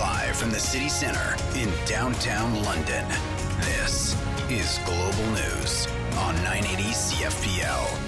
Live from the city center in downtown London, this is Global News on 980 CFPL.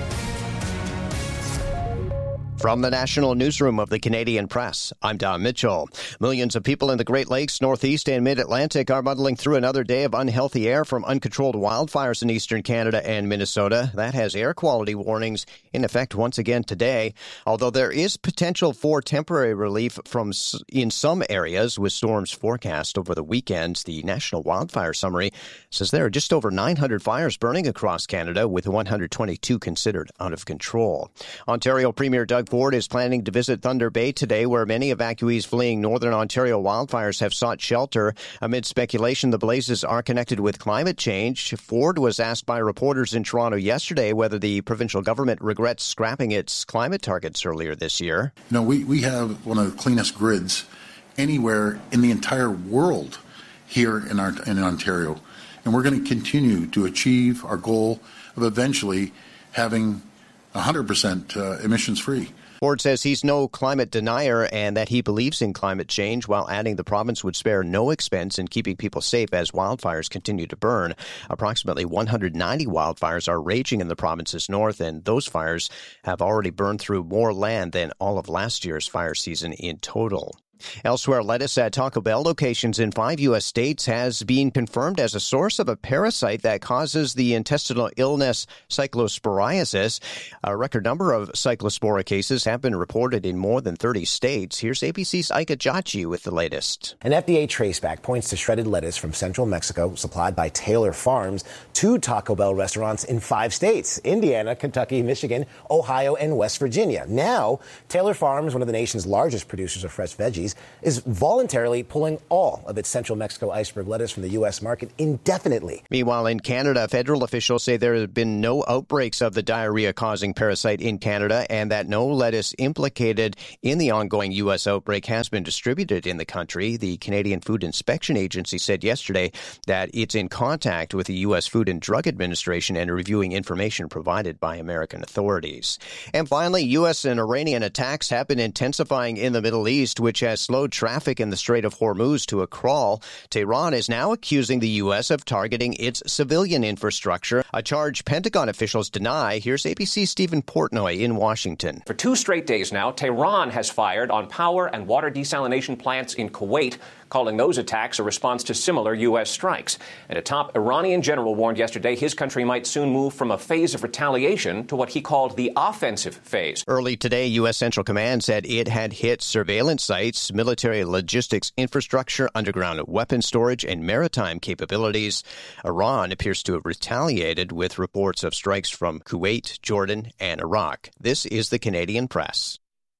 From the National Newsroom of the Canadian Press, I'm Don Mitchell. Millions of people in the Great Lakes, Northeast, and Mid-Atlantic are muddling through another day of unhealthy air from uncontrolled wildfires in eastern Canada and Minnesota. That has air quality warnings in effect once again today, although there is potential for temporary relief in some areas with storms forecast over the weekend. The National Wildfire Summary says there are just over 900 fires burning across Canada, with 122 considered out of control. Ontario Premier Doug Ford is planning to visit Thunder Bay today, where many evacuees fleeing northern Ontario wildfires have sought shelter. Amid speculation the blazes are connected with climate change, Ford was asked by reporters in Toronto yesterday whether the provincial government regrets scrapping its climate targets earlier this year. You know, we have one of the cleanest grids anywhere in the entire world here in Ontario, and we're going to continue to achieve our goal of eventually having 100% emissions-free. Ford says he's no climate denier and that he believes in climate change, while adding the province would spare no expense in keeping people safe as wildfires continue to burn. Approximately 190 wildfires are raging in the province's north, and those fires have already burned through more land than all of last year's fire season in total. Elsewhere, lettuce at Taco Bell locations in 5 U.S. states has been confirmed as a source of a parasite that causes the intestinal illness cyclosporiasis. A record number of cyclospora cases have been reported in more than 30 states. Here's ABC's Ika Jachi with the latest. An FDA traceback points to shredded lettuce from central Mexico supplied by Taylor Farms to Taco Bell restaurants in 5 states: Indiana, Kentucky, Michigan, Ohio, and West Virginia. Now, Taylor Farms, one of the nation's largest producers of fresh veggies, is voluntarily pulling all of its central Mexico iceberg lettuce from the U.S. market indefinitely. Meanwhile, in Canada, federal officials say there have been no outbreaks of the diarrhea-causing parasite in Canada, and that no lettuce implicated in the ongoing U.S. outbreak has been distributed in the country. The Canadian Food Inspection Agency said yesterday that it's in contact with the U.S. Food and Drug Administration and reviewing information provided by American authorities. And finally, U.S. and Iranian attacks have been intensifying in the Middle East, which has slowed traffic in the Strait of Hormuz to a crawl. Tehran is now accusing the U.S. of targeting its civilian infrastructure, a charge Pentagon officials deny. Here's ABC's Stephen Portnoy in Washington. For 2 straight days now, Tehran has fired on power and water desalination plants in Kuwait, calling those attacks a response to similar U.S. strikes. And a top Iranian general warned yesterday his country might soon move from a phase of retaliation to what he called the offensive phase. Early today, U.S. Central Command said it had hit surveillance sites, military logistics infrastructure, underground weapon storage, and maritime capabilities. Iran appears to have retaliated with reports of strikes from Kuwait, Jordan, and Iraq. This is the Canadian Press.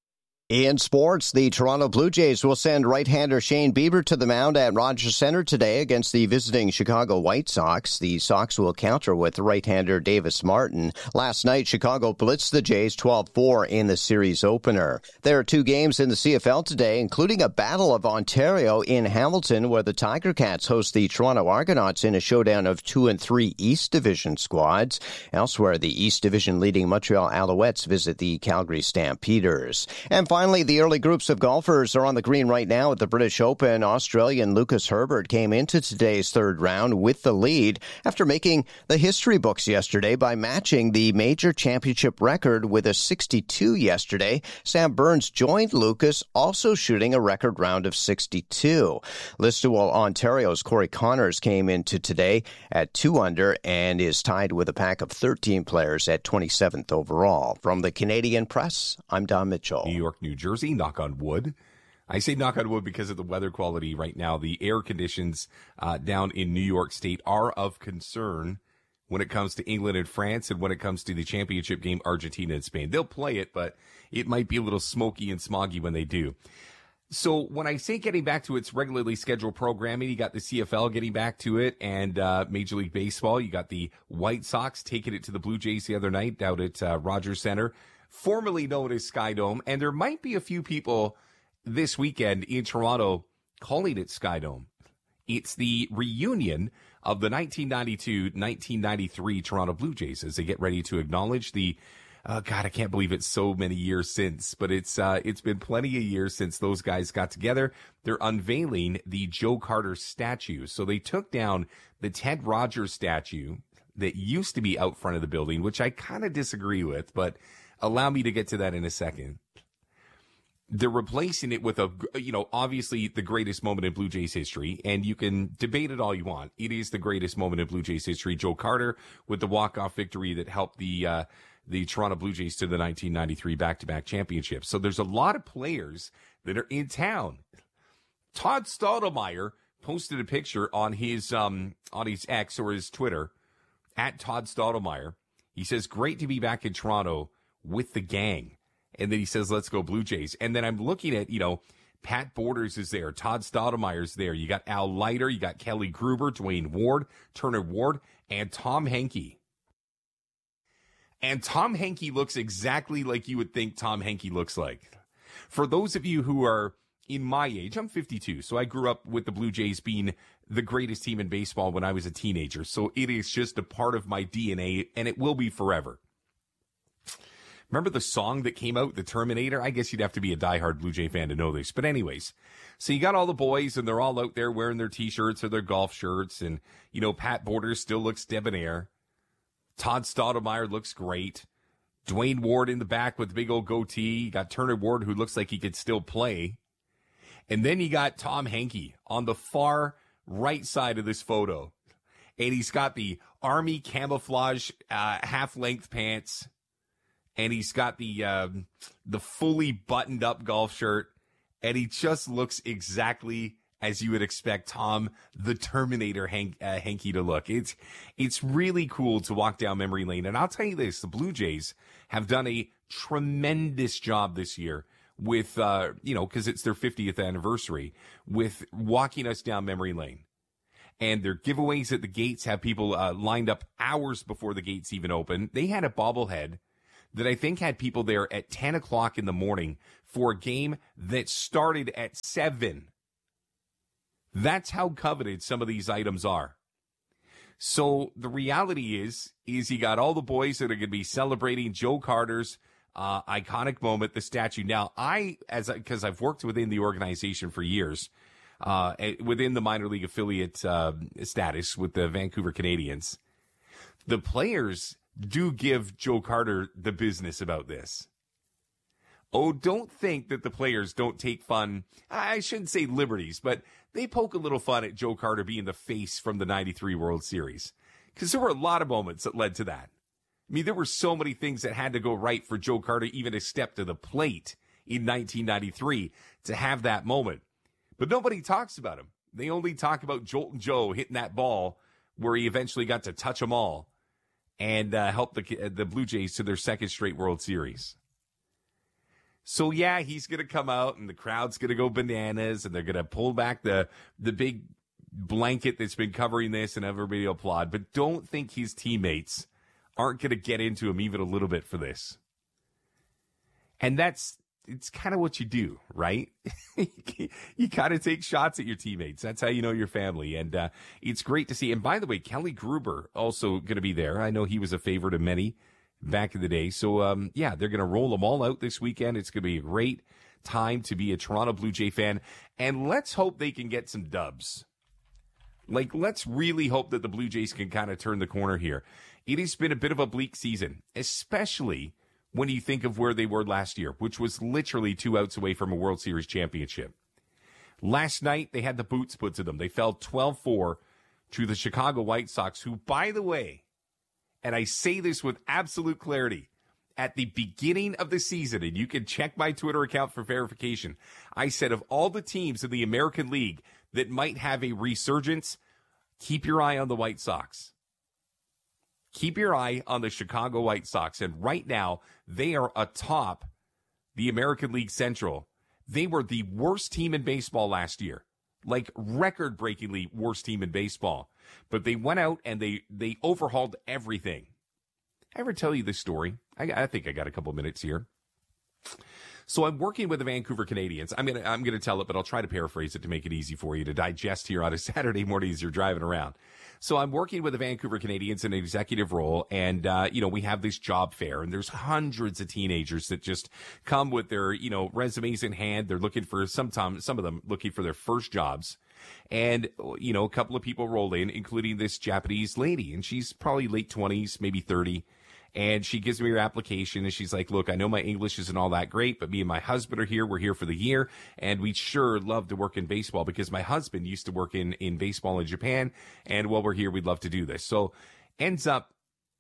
In sports, the Toronto Blue Jays will send right-hander Shane Bieber to the mound at Rogers Centre today against the visiting Chicago White Sox. The Sox will counter with right-hander Davis Martin. Last night, Chicago blitzed the Jays 12-4 in the series opener. There are 2 games in the CFL today, including a Battle of Ontario in Hamilton, where the Tiger Cats host the Toronto Argonauts in a showdown of 2 and 3 East Division squads. Elsewhere, the East Division leading Montreal Alouettes visit the Calgary Stampeders. And finally, the early groups of golfers are on the green right now at the British Open. Australian Lucas Herbert came into today's third round with the lead after making the history books yesterday by matching the major championship record with a 62 yesterday. Sam Burns joined Lucas, also shooting a record round of 62. Listowel, Ontario's Corey Connors came into today at 2 under and is tied with a pack of 13 players at 27th overall. From the Canadian Press, I'm Don Mitchell. New York, New Jersey, knock on wood. I say knock on wood because of the weather quality right now. The air conditions down in New York State are of concern when it comes to England and France and when it comes to the championship game, Argentina and Spain. They'll play it, but it might be a little smoky and smoggy when they do. So when I say getting back to its regularly scheduled programming, you got the CFL getting back to it and Major League Baseball. You got the White Sox taking it to the Blue Jays the other night out at Rogers Centre, formerly known as Sky Dome. And there might be a few people this weekend in Toronto calling it Sky Dome. It's the reunion of the 1992-1993 Toronto Blue Jays as they get ready to acknowledge the God, I can't believe it's so many years since, but it's been plenty of years since those guys got together. They're unveiling the Joe Carter statue. So they took down the Ted Rogers statue that used to be out front of the building, which I kind of disagree with, but allow me to get to that in a second. They're replacing it with obviously the greatest moment in Blue Jays history, and you can debate it all you want. It is the greatest moment in Blue Jays history. Joe Carter with the walk-off victory that helped the Toronto Blue Jays to the 1993 back-to-back championship. So there's a lot of players that are in town. Todd Stottlemyre posted a picture on his X or his Twitter, at Todd Stottlemyre. He says, great to be back in Toronto with the gang. And then he says, let's go Blue Jays. And then I'm looking at, Pat Borders is there. Todd Stottlemyre's there. You got Al Leiter. You got Kelly Gruber, Dwayne Ward, Turner Ward, and Tom Henke. And Tom Henke looks exactly like you would think Tom Henke looks like. For those of you who are in my age, I'm 52, so I grew up with the Blue Jays being the greatest team in baseball when I was a teenager. So it is just a part of my DNA, and it will be forever. Remember the song that came out, The Terminator? I guess you'd have to be a diehard Blue Jay fan to know this. But anyways, so you got all the boys, and they're all out there wearing their T-shirts or their golf shirts. And, Pat Borders still looks debonair. Todd Stottlemyre looks great. Dwayne Ward in the back with the big old goatee. You got Turner Ward, who looks like he could still play. And then you got Tom Henke on the far right side of this photo. And he's got the Army camouflage half-length pants. And he's got the fully buttoned up golf shirt, and he just looks exactly as you would expect Tom the Terminator Henke to look. It's really cool to walk down memory lane, and I'll tell you this: the Blue Jays have done a tremendous job this year with because it's their 50th anniversary, with walking us down memory lane. And their giveaways at the gates have people lined up hours before the gates even open. They had a bobblehead that I think had people there at 10 o'clock in the morning for a game that started at 7. That's how coveted some of these items are. So the reality is you got all the boys that are going to be celebrating Joe Carter's iconic moment, the statue. Now, because I've worked within the organization for years, within the minor league affiliate status with the Vancouver Canadians, the players do give Joe Carter the business about this. Oh, don't think that the players don't take fun. I shouldn't say liberties, but they poke a little fun at Joe Carter being the face from the 93 World Series. Because there were a lot of moments that led to that. I mean, there were so many things that had to go right for Joe Carter even to step to the plate in 1993 to have that moment. But nobody talks about him. They only talk about Joltin' Joe hitting that ball where he eventually got to touch them all and help the Blue Jays to their second straight World Series. So, yeah, he's going to come out, and the crowd's going to go bananas, and they're going to pull back the big blanket that's been covering this, and everybody will applaud. But don't think his teammates aren't going to get into him even a little bit for this. And it's kind of what you do, right? You kind of take shots at your teammates. That's how you know your family. And it's great to see. And by the way, Kelly Gruber also going to be there. I know he was a favorite of many back in the day. So, yeah, they're going to roll them all out this weekend. It's going to be a great time to be a Toronto Blue Jay fan. And let's hope they can get some dubs. Let's really hope that the Blue Jays can kind of turn the corner here. It has been a bit of a bleak season, especially when you think of where they were last year, which was literally 2 outs away from a World Series championship. Last night, they had the boots put to them. They fell 12-4 to the Chicago White Sox, who, by the way, and I say this with absolute clarity, at the beginning of the season, and you can check my Twitter account for verification, I said of all the teams in the American League that might have a resurgence, keep your eye on the White Sox. Keep your eye on the Chicago White Sox. And right now, they are atop the American League Central. They were the worst team in baseball last year. Record-breakingly worst team in baseball. But they went out and they overhauled everything. I ever tell you this story? I think I got a couple minutes here. So I'm working with the Vancouver Canadians. I'm gonna tell it, but I'll try to paraphrase it to make it easy for you to digest here on a Saturday morning as you're driving around. So I'm working with the Vancouver Canadians in an executive role, and we have this job fair, and there's hundreds of teenagers that just come with their resumes in hand. They're looking for some of them looking for their first jobs. And, a couple of people roll in, including this Japanese lady, and she's probably late 20s, maybe 30. And she gives me her application, and she's like, look, I know my English isn't all that great, but me and my husband are here. We're here for the year, and we'd sure love to work in baseball because my husband used to work in baseball in Japan, and while we're here, we'd love to do this. So ends up,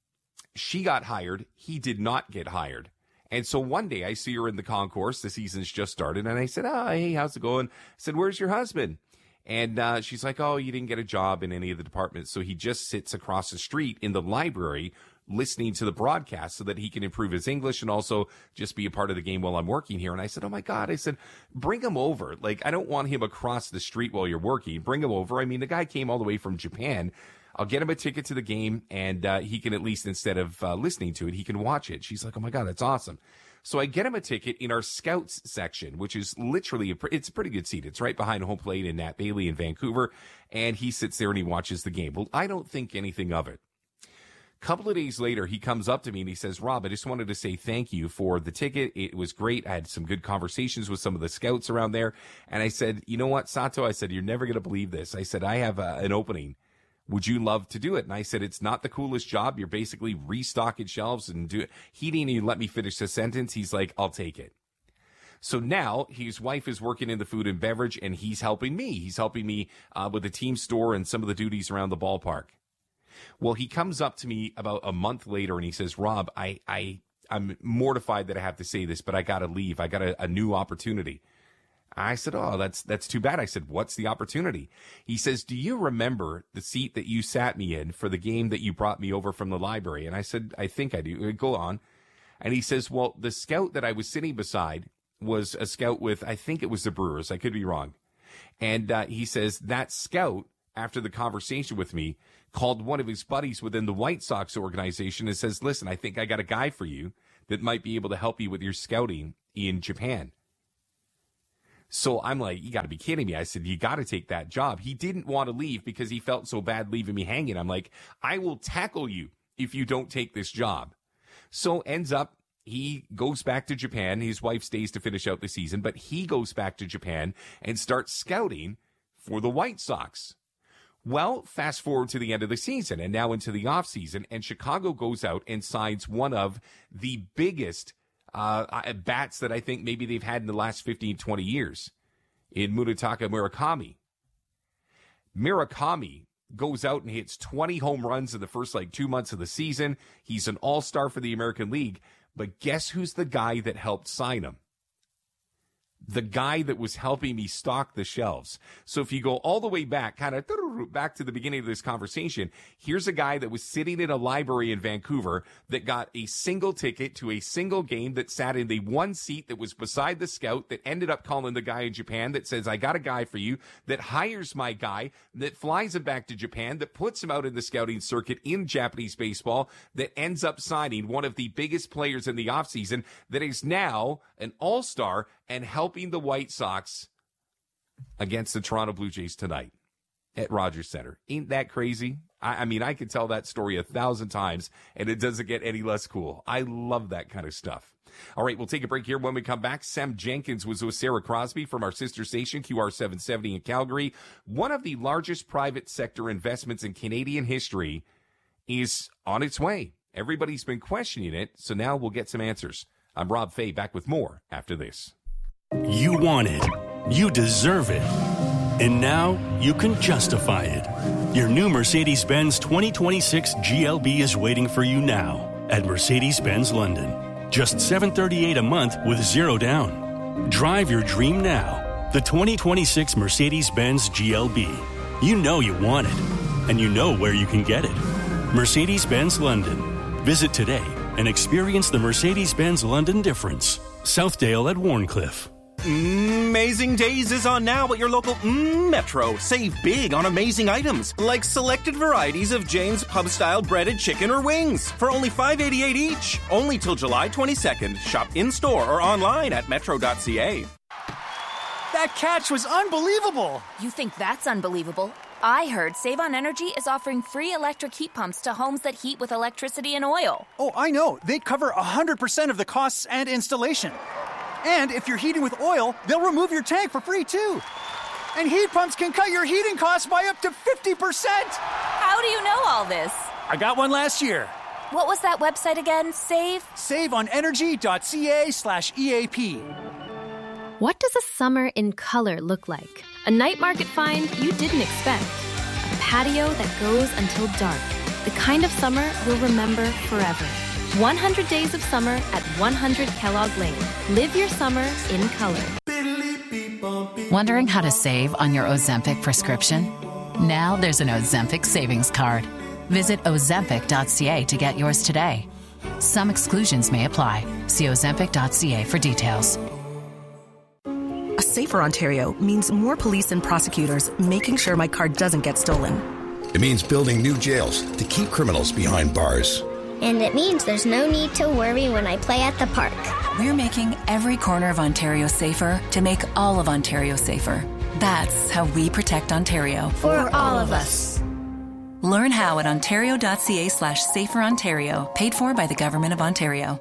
she got hired. He did not get hired. And so one day I see her in the concourse. The season's just started, and I said, hey, how's it going? I said, where's your husband? And she's like, oh, you didn't get a job in any of the departments. So he just sits across the street in the library listening to the broadcast so that he can improve his English and also just be a part of the game while I'm working here. And I said, oh, my God. I said, bring him over. Like, I don't want him across the street while you're working. Bring him over. I mean, the guy came all the way from Japan. I'll get him a ticket to the game, and he can at least, instead of listening to it, he can watch it. She's like, oh, my God, that's awesome. So I get him a ticket in our scouts section, which is literally, it's a pretty good seat. It's right behind home plate in Nat Bailey in Vancouver, and he sits there and he watches the game. Well, I don't think anything of it. A couple of days later, he comes up to me and he says, Rob, I just wanted to say thank you for the ticket. It was great. I had some good conversations with some of the scouts around there. And I said, you know what, Sato? I said, you're never going to believe this. I said, I have an opening. Would you love to do it? And I said, it's not the coolest job. You're basically restocking shelves and do it. He didn't even let me finish the sentence. He's like, I'll take it. So now his wife is working in the food and beverage, and he's helping me. He's helping me with the team store and some of the duties around the ballpark. Well, he comes up to me about a month later and he says, Rob, I'm mortified that I have to say this, but I got to leave. I got a new opportunity. I said, oh, that's too bad. I said, what's the opportunity? He says, do you remember the seat that you sat me in for the game that you brought me over from the library? And I said, I think I do. Go on. And he says, well, the scout that I was sitting beside was a scout with, I think it was the Brewers. I could be wrong. And he says that scout, after the conversation with me, called one of his buddies within the White Sox organization and says, listen, I think I got a guy for you that might be able to help you with your scouting in Japan. So I'm like, you got to be kidding me. I said, you got to take that job. He didn't want to leave because he felt so bad leaving me hanging. I'm like, I will tackle you if you don't take this job. So ends up, he goes back to Japan. His wife stays to finish out the season, but he goes back to Japan and starts scouting for the White Sox. Well, fast forward to the end of the season and now into the offseason, and Chicago goes out and signs one of the biggest bats that I think maybe they've had in the last 15, 20 years in Munetaka Murakami. Murakami goes out and hits 20 home runs in the first 2 months of the season. He's an all-star for the American League. But guess who's the guy that helped sign him? The guy that was helping me stock the shelves. So if you go all the way back, kind of back to the beginning of this conversation, here's a guy that was sitting in a library in Vancouver that got a single ticket to a single game, that sat in the one seat that was beside the scout, that ended up calling the guy in Japan that says, I got a guy for you, that hires my guy, that flies him back to Japan, that puts him out in the scouting circuit in Japanese baseball, that ends up signing one of the biggest players in the offseason, that is now an all-star and helping the White Sox against the Toronto Blue Jays tonight at Rogers Center. Ain't that crazy? I mean, I could tell that story 1,000 times, and it doesn't get any less cool. I love that kind of stuff. All right, we'll take a break here. When we come back, Sam Jenkins was with Sarah Crosby from our sister station, QR 770 in Calgary. One of the largest private sector investments in Canadian history is on its way. Everybody's been questioning it, so now we'll get some answers. I'm Rob Fay, back with more after this. You want it. You deserve it. And now you can justify it. Your new Mercedes-Benz 2026 GLB is waiting for you now at Mercedes-Benz London. Just $738 a month with zero down. Drive your dream now. The 2026 Mercedes-Benz GLB. You know you want it. And you know where you can get it. Mercedes-Benz London. Visit today and experience the Mercedes-Benz London difference. Southdale at Warncliffe. Amazing Days is on now at your local Metro. Save big on amazing items, like selected varieties of Jane's Pub-style breaded chicken or wings for only $5.88 each. Only till July 22nd. Shop in-store or online at metro.ca. That catch was unbelievable! You think that's unbelievable? I heard Save on Energy is offering free electric heat pumps to homes that heat with electricity and oil. Oh, I know. They cover 100% of the costs and installation. And if you're heating with oil, they'll remove your tank for free, too. And heat pumps can cut your heating costs by up to 50%! How do you know all this? I got one last year. What was that website again? SaveOnEnergy.ca/EAP. What does a summer in color look like? A night market find you didn't expect. A patio that goes until dark. The kind of summer we'll remember forever. 100 days of summer at 100 Kellogg Lane. Live your summer in color. Wondering how to save on your Ozempic prescription? Now there's an Ozempic savings card. Visit Ozempic.ca to get yours today. Some exclusions may apply. See Ozempic.ca for details. A safer Ontario means more police and prosecutors making sure my car doesn't get stolen. It means building new jails to keep criminals behind bars. And it means there's no need to worry when I play at the park. We're making every corner of Ontario safer to make all of Ontario safer. That's how we protect Ontario. For all of us. Learn how at ontario.ca/saferontario. Paid for by the Government of Ontario.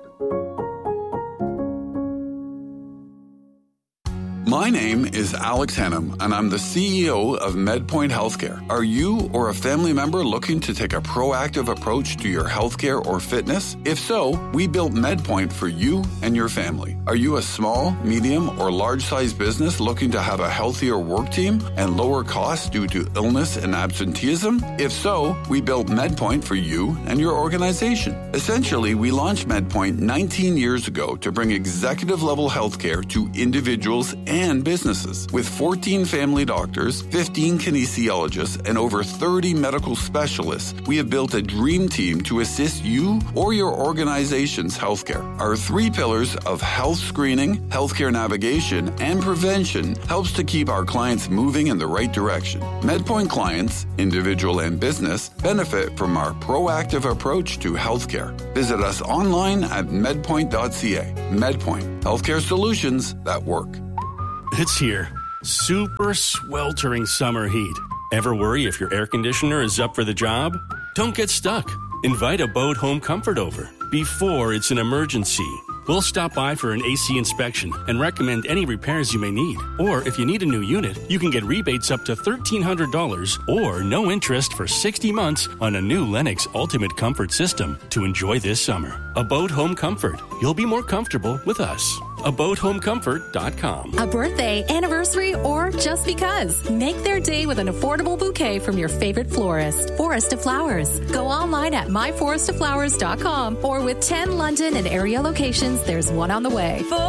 My name is Alex Hannum, and I'm the CEO of MedPoint Healthcare. Are you or a family member looking to take a proactive approach to your healthcare or fitness? If so, we built MedPoint for you and your family. Are you a small, medium, or large-sized business looking to have a healthier work team and lower costs due to illness and absenteeism? If so, we built MedPoint for you and your organization. Essentially, we launched MedPoint 19 years ago to bring executive-level healthcare to individuals and businesses. With 14 family doctors, 15 kinesiologists, and over 30 medical specialists, we have built a dream team to assist you or your organization's healthcare. Our 3 pillars of health screening, healthcare navigation, and prevention helps to keep our clients moving in the right direction. MedPoint clients, individual and business, benefit from our proactive approach to healthcare. Visit us online at medpoint.ca. MedPoint, healthcare solutions that work. It's here. Super sweltering summer heat. Ever worry if your air conditioner is up for the job? Don't get stuck. Invite Abode Home Comfort over before it's an emergency. We'll stop by for an AC inspection and recommend any repairs you may need. Or if you need a new unit, you can get rebates up to $1,300 or no interest for 60 months on a new Lennox Ultimate Comfort system to enjoy this summer. Abode Home Comfort. You'll be more comfortable with us. AbodeHomeComfort.com. A birthday, anniversary, or just because. Make their day with an affordable bouquet from your favorite florist. Forest of Flowers. Go online at myforestoflowers.com or with 10 London and area locations, there's one on the way.